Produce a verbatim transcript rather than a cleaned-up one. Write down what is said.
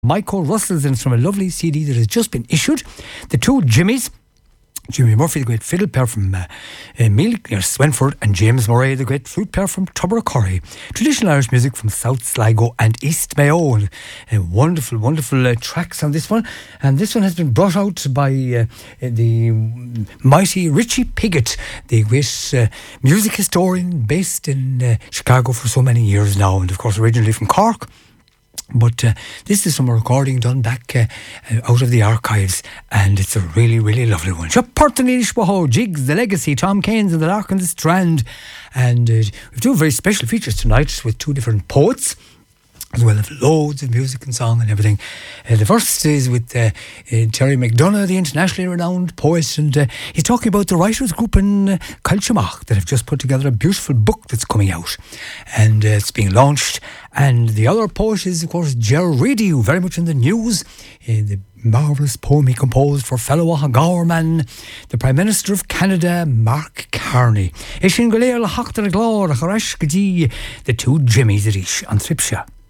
Michael Russell's, and it's from a lovely C D that has just been issued. The two Jimmys, Jimmy Murphy, the great fiddle player from uh, uh, Meath near Swenford, and James Murray, the great flute player from Tubbercurry. Traditional Irish music from South Sligo and East Mayo. And, uh, wonderful, wonderful uh, tracks on this one. And this one has been brought out by uh, the mighty Richie Piggott, the great uh, music historian based in uh, Chicago for so many years now, and of course originally from Cork. But uh, this is from a recording done back uh, uh, out of the archives, and it's a really, really lovely one. Shop Jigs, The Legacy, Tom Keynes and the Lark and the Strand. And uh, we've two very special features tonight with two different poets, as well as loads of music and song and everything. Uh, the first is with uh, uh, Terry McDonough, the internationally renowned poet, and uh, he's talking about the writers group in uh, Culturemach that have just put together a beautiful book that's coming out, and uh, it's being launched. And the other poet is, of course, Ger Reedy, very much in the news, uh, the marvellous poem he composed for fellow Gowerman, the Prime Minister of Canada, Mark Carney. The two Jimmys at each on Tripsha.